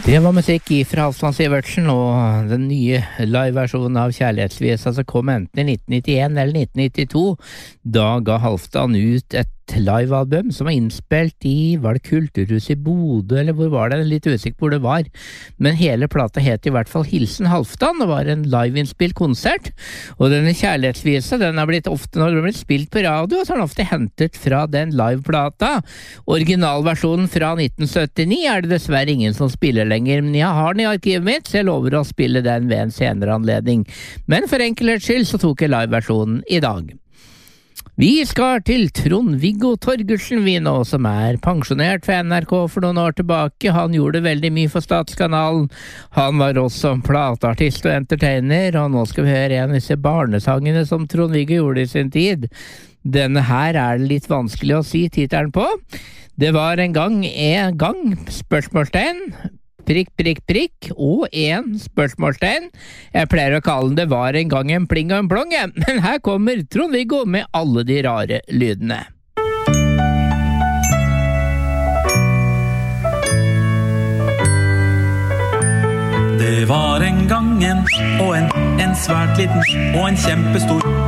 Det var musikk fra Halvdan Sivertsen, og den nye live-versjonen av Kjærlighetsvisa som kom enten i 1991 eller 1992. Da ga Halvdan ut et livealbum som var innspilt i, var det Kulturhuset i Bodø, eller hvor var det? Litt usikker hvor det var. Men hele plata het i hvert fall Hilsen Halvdan, og var en liveinnspilt konsert. Og denne Kjærlighetsvisa, den har blitt ofte, når den har blitt spilt på radio, så har den ofte hentet fra den liveplata. Originalversjonen fra 1979 er det dessverre ingen som spiller lenger, men jeg har den i arkivet mitt, så jeg lover å spille den ved en senere anledning. Men for enkelhets skyld så tok jeg liveversjonen i dag. Vi skal til Trond-Viggo Torgersen vi nå, som er pensjonert fra NRK for noen år tilbake. Han gjorde veldig mye for Statskanalen. Han var også plateartist og entertainer, og nå skal vi høre en av disse barnesangene som Trond-Viggo gjorde i sin tid. Denne her er det litt vanskelig å si titelen på. Det var en gang, spørsmålstegn, prikk, prikk, prikk, og en spørsmålstegn. Jeg pleier å kalle den Det var en gang en pling og en plong, men her kommer Trond-Viggo med alle de rare lydene. Det var en gang en svært liten og en kjempestor